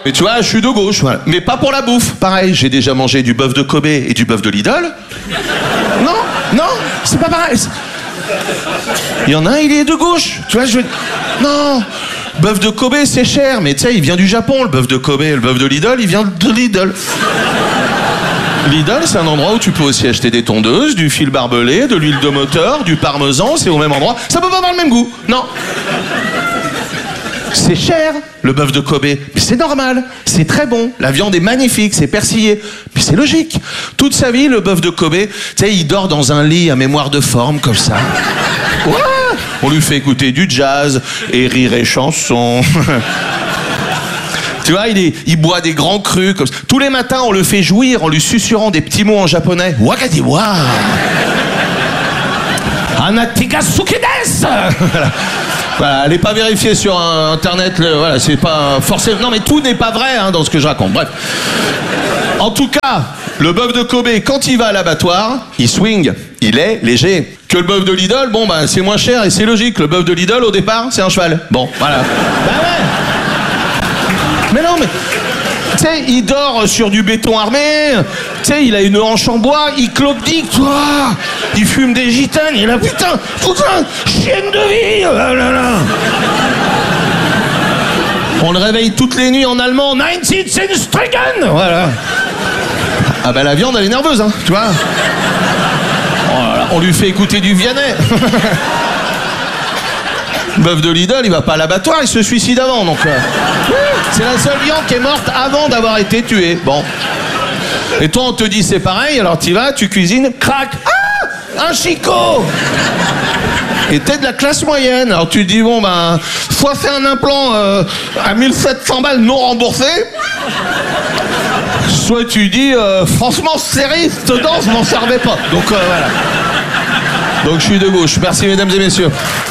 Mais tu vois, je suis de gauche, voilà. Mais pas pour la bouffe. Pareil, j'ai déjà mangé du bœuf de Kobe et du bœuf de Lidl. Non, c'est pas pareil. Il y en a un, il est de gauche. Tu vois, non, bœuf de Kobe, c'est cher, mais tu sais, il vient du Japon, le bœuf de Kobe. Le bœuf de Lidl, il vient de Lidl. Lidl, c'est un endroit où tu peux aussi acheter des tondeuses, du fil barbelé, de l'huile de moteur, du parmesan, c'est au même endroit. Ça peut pas avoir le même goût, non. C'est cher, le bœuf de Kobe, mais c'est normal, c'est très bon, la viande est magnifique, c'est persillé, puis c'est logique. Toute sa vie, le bœuf de Kobe, tu sais, il dort dans un lit à mémoire de forme, comme ça. Ouais, on lui fait écouter du jazz, et rire et chanson. Tu vois, il boit des grands crus, comme ça. Tous les matins, on le fait jouir en lui susurrant des petits mots en japonais. Wakadiwa. Anatigasuki desu. Voilà, elle n'est pas vérifiée sur Internet, voilà, c'est pas forcément... Non mais tout n'est pas vrai hein, dans ce que je raconte, bref. En tout cas, le bœuf de Kobe, quand il va à l'abattoir, il swing, il est léger. Que le bœuf de Lidl, bon bah c'est moins cher et c'est logique, le bœuf de Lidl au départ, c'est un cheval. Bon, voilà. Bah ouais. Mais non mais... Tu sais, il dort sur du béton armé, tu sais, il a une hanche en bois, il clopdique, toi, il fume des gitanes, et là, putain, chienne de vie, oh là là. On le réveille toutes les nuits en allemand, 19 Stricken, voilà. Ah bah la viande, elle est nerveuse, hein, tu vois. Oh là là, on lui fait écouter du Vianney. Bœuf de Lidl, il va pas à l'abattoir, il se suicide avant, donc... C'est la seule viande qui est morte avant d'avoir été tuée. Bon. Et toi, on te dit c'est pareil, alors t'y vas, tu cuisines, crac. Ah, un chicot. Et t'es de la classe moyenne, alors tu te dis, bon, ben, soit fait un implant à 1700 balles non remboursé, soit tu dis, franchement, série, dedans, je m'en servais pas. Donc, voilà. Donc, je suis de gauche. Merci, mesdames et messieurs.